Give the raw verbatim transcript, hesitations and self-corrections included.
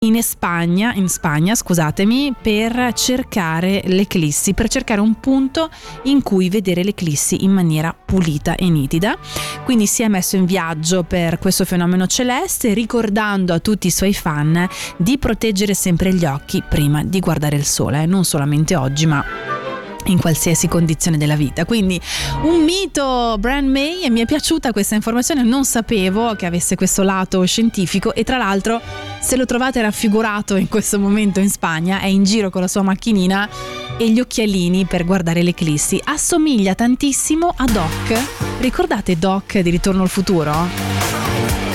in Spagna, in Spagna, scusatemi, per cercare l'eclissi, per cercare un punto in cui vedere l'eclissi in maniera pulita e nitida. Quindi si è messo in viaggio per questo fenomeno celeste, ricordando a tutti i suoi fan di proteggere sempre gli occhi prima di guardare il sole, eh? Non solamente oggi, ma in qualsiasi condizione della vita. Quindi un mito, Brian May, e mi è piaciuta questa informazione, non sapevo che avesse questo lato scientifico. E tra l'altro, se lo trovate raffigurato in questo momento in Spagna, è in giro con la sua macchinina e gli occhialini per guardare l'eclissi. Assomiglia tantissimo a Doc. Ricordate Doc di Ritorno al futuro?